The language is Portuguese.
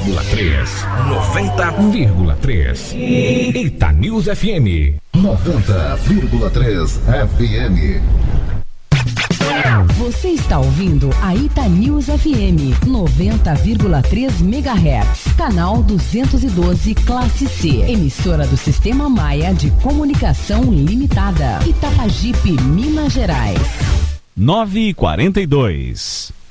90,3. Itanews FM. 90,3 FM. Você está ouvindo a Itanews FM 90,3 MHz, canal 212, classe C, emissora do Sistema Maia de Comunicação Limitada, Itapajipe, Minas Gerais. 9h42.